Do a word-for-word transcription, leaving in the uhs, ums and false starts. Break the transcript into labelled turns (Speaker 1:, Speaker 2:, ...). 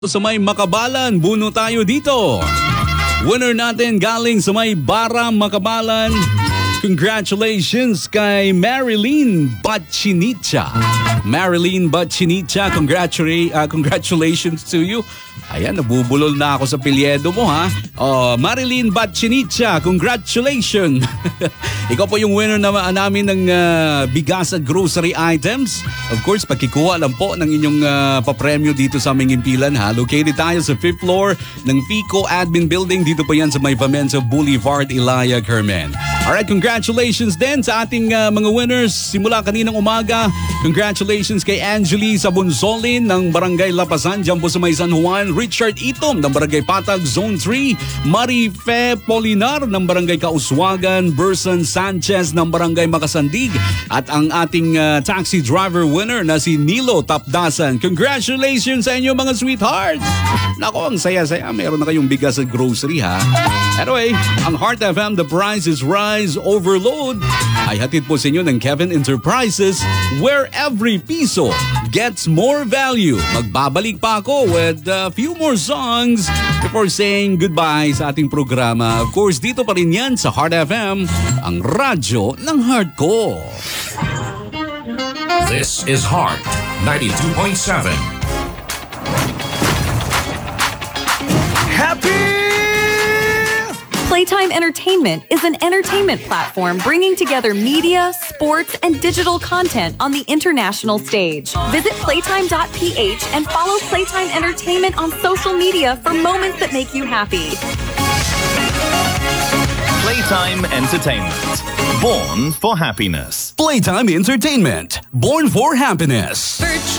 Speaker 1: Sa may Makabalan, buno tayo dito. Winner natin galing sa may Bara, Makabalan. Congratulations kay Marilyn Batchinicha. Marilyn Batchinicha, congratulate, uh, congratulations to you. Ayan, nabubulol na ako sa pilyedo mo ha. Oh, Marilyn Batchinicha, congratulations. Ikaw po yung winner na, namin ng uh, bigas at grocery items. Of course, pagkikuha lang po ng inyong uh, papremyo dito sa aming impilan ha. Located tayo sa fifth floor ng Pico Admin Building. Dito po yan sa may Pamensa Boulevard, Ilaya, Carmen. Alright, congratulations din sa ating uh, mga winners simula kaninang umaga. Congratulations kay Angeli Sabunsolin ng Barangay Lapasan, dyan po sa may San Juan. Richard Itom ng Barangay Patag, Zone three. Marife Polinar ng Barangay Kauswagan. Berson Sanchez ng Barangay Makasandig. At ang ating uh, taxi driver winner na si Nilo Tapdasan. Congratulations sa inyo mga sweethearts! Nako, ang saya-saya. Meron na kayong bigas at grocery ha. Anyway, ang Heart F M, The Price is Rise Overload ay hatid po sa inyo ng Kevin Enterprises, where every piso gets more value. Magbabalik pa ako with a few more songs before saying goodbye sa ating programa. Of course, dito pa rin yan sa Heart F M, ang radyo ng heart ko.
Speaker 2: This is Heart ninety-two point seven.
Speaker 3: Happy!
Speaker 4: Playtime Entertainment is an entertainment platform bringing together media, sports, and digital content on the international stage. Visit playtime dot p h and follow Playtime Entertainment on social media for moments that make you happy.
Speaker 3: Playtime Entertainment. Born for happiness.
Speaker 1: Playtime Entertainment, born for happiness.
Speaker 5: Search